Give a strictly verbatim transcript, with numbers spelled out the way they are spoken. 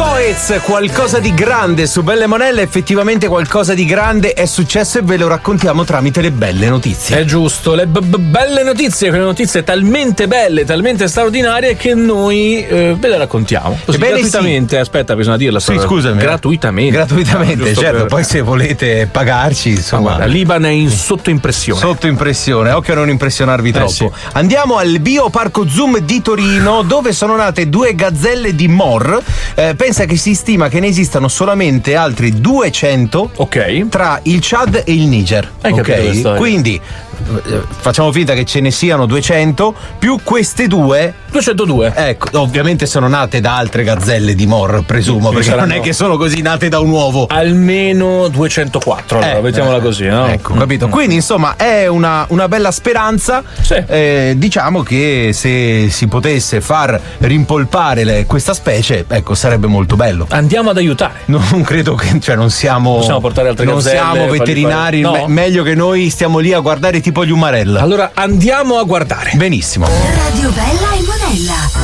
Poets, qualcosa di grande su Belle Monelle. Effettivamente qualcosa di grande è successo e ve lo raccontiamo tramite le belle notizie. È giusto, le b- b- belle notizie, quelle notizie talmente belle, talmente straordinarie che noi eh, ve le raccontiamo. Così Ebbene gratuitamente, sì. aspetta, bisogna dirla. Sì, scusami. Gratuitamente. Gratuitamente, Giusto certo. per- Poi se volete pagarci, insomma. Guarda, l'Iban è in sottoimpressione. Sotto impressione, occhio a non impressionarvi troppo. sì. Andiamo al Bioparco Zoom di Torino, dove sono nate due gazzelle di Mor. Eh, pensa che si stima che ne esistano solamente altri duecento Ok. tra il Chad e il Niger. Hai capito ok? questa storia? Quindi eh, facciamo finta che ce ne siano duecento più queste due. duecentodue. Ecco, ovviamente sono nate da altre gazzelle di Mor, presumo, Sì, perché saranno- non è che sono così nate da un uovo. Almeno duecentoquattro, allora, Eh, mettiamola eh, così, no? Ecco, capito. Quindi insomma è una, una bella speranza. Sì. Eh, diciamo che se si potesse far rimpolpare le- questa specie, ecco, sarebbe molto bello. Andiamo ad aiutare. Non credo che, cioè, non siamo. Possiamo portare altre Non gazzelle, siamo fargli veterinari. fare- no. me- meglio che noi stiamo lì a guardare tipo gli umarella. Allora andiamo a guardare. Benissimo. Radio Bella e Monella.